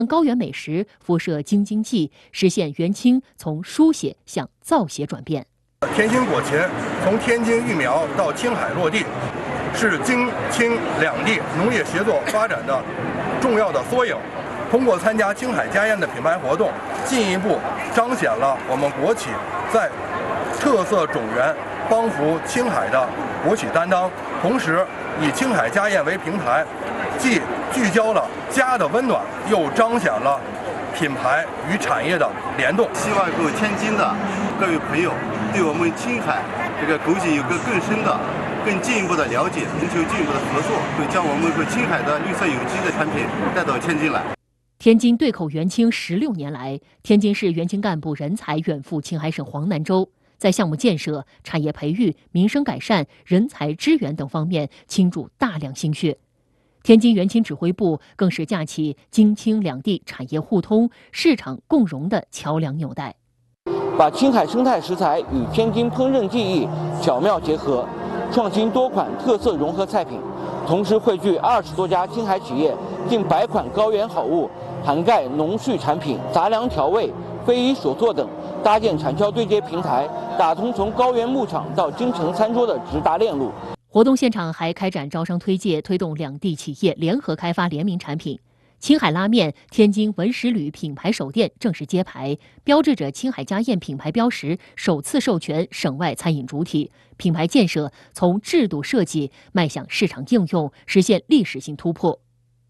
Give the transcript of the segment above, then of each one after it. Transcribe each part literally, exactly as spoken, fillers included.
高原美食，辐射京津冀，实现元青从书写向造写转变。 天津果禽从天津育苗到青海落地，是京青两地农业协作发展的重要的缩影。通过参加青海家宴的品牌活动，进一步彰显了我们国企在特色种源帮扶青海的国企担当，同时以青海家宴为平台，既聚焦了家的温暖，又彰显了品牌与产业的联动。 希望各位天津的各位朋友对我们青海这个枸杞有个更深的、更进一步的了解，寻求进一步的合作，会将我们和青海的绿色有机的产品带到天津来。 天津对口元青十六年来，天津市元青干部人才远赴青海省黄南州，在项目建设、产业培育、民生改善、人才支援等方面倾注大量心血。天津元青指挥部更是架起京青两地产业互通、市场共荣的桥梁纽带， 把青海生态食材与天津烹饪技艺巧妙结合，创新多款特色融合菜品，同时汇聚二十多家青海企业近百款高原好物，涵盖农畜产品、杂粮调味、非遗手作等，搭建产销对接平台，打通从高原牧场到京城餐桌的直达链路。 活动现场还开展招商推介，推动两地企业联合开发联名产品。青海拉面天津文食旅品牌首店正式揭牌，标志着青海家宴品牌标识首次授权省外餐饮主体，品牌建设从制度设计迈向市场应用，实现历史性突破。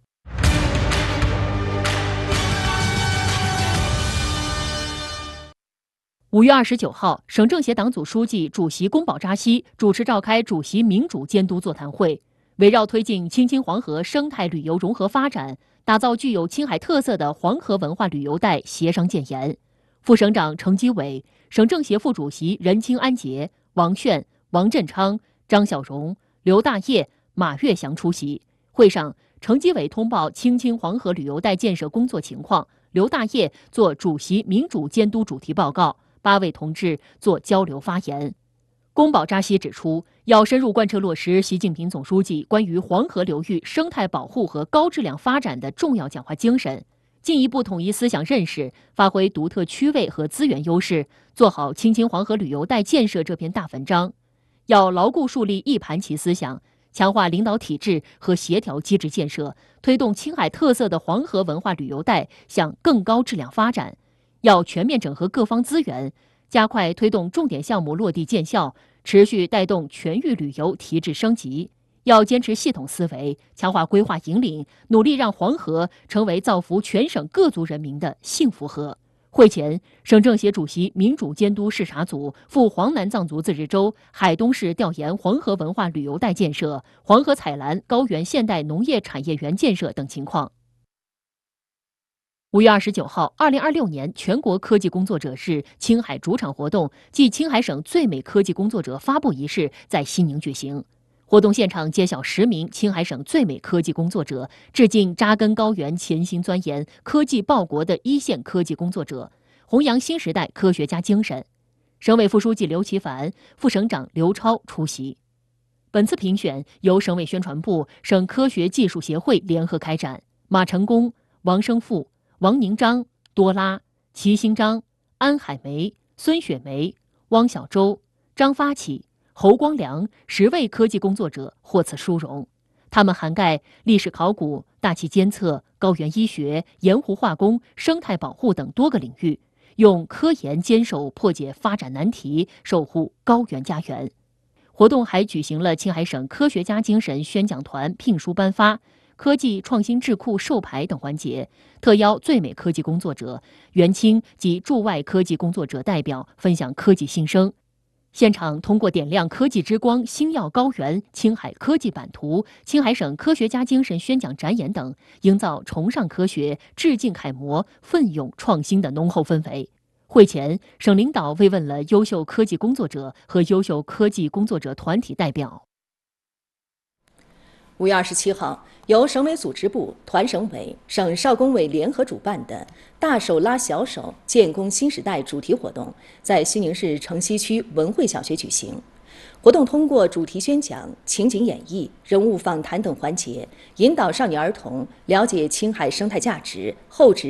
五月二十九号，省政协党组书记、主席宫保扎西主持召开主席民主监督座谈会，围绕推进青青黄河生态旅游融合发展，打造具有青海特色的黄河文化旅游带协商建言。副省长程基伟、省政协副主席任清安杰、王炫、王振昌、张小荣、刘大业、马跃祥出席。会上，程基伟通报青青黄河旅游带建设工作情况，刘大业作主席民主监督主题报告。八位同志做交流发言。宫保扎西指出，要深入贯彻落实习近平总书记关于黄河流域生态保护和高质量发展的重要讲话精神，进一步统一思想认识，发挥独特区位和资源优势，做好青青黄河旅游带建设这篇大文章。要牢固树立一盘棋思想，强化领导体制和协调机制建设，推动青海特色的黄河文化旅游带向更高质量发展。要全面整合各方资源，加快推动重点项目落地见效，持续带动全域旅游提质升级。要坚持系统思维，强化规划引领，努力让黄河成为造福全省各族人民的幸福河。会前，省政协主席民主监督视察组赴黄南藏族自治州海东市调研黄河文化旅游带建设、黄河采蓝高原现代农业产业园建设等情况。五月二十九号，二零二六年全国科技工作者日青海主场活动暨青海省最美科技工作者发布仪式在西宁举行。活动现场揭晓十名青海省最美科技工作者，致敬扎根高原、潜心钻研科技报国的一线科技工作者，弘扬新时代科学家精神。省委副书记刘奇凡、副省长刘超出席。本次评选由省委宣传部、省科学技术协会联合开展，马成功、王生富、王宁章、多拉、齐新章、安海梅、孙雪梅、汪小周、张发起、侯光良十位科技工作者获此殊荣。他们涵盖历史考古、大气监测、高原医学、盐湖化工、生态保护等多个领域，用科研坚守破解发展难题，守护高原家园。活动还举行了青海省科学家精神宣讲团聘书颁发、科技创新智库授牌等环节，特邀最美科技工作者、元青及驻外科技工作者代表分享科技新生。现场通过点亮科技之光、星耀高原、青海科技版图、青海省科学家精神宣讲展演等，营造崇尚科学、致敬楷模、奋勇创新的浓厚氛围。会前，省领导慰问了优秀科技工作者和优秀科技工作者团体代表。 五月二十七号，由省委组织部、团省委、省少工委联合主办的“大手拉小手，建功新时代”主题活动在西宁市城西区文汇小学举行。 活动通过主题宣讲、情景演绎、人物访谈等环节，引导少年儿童了解青海生态价值、厚植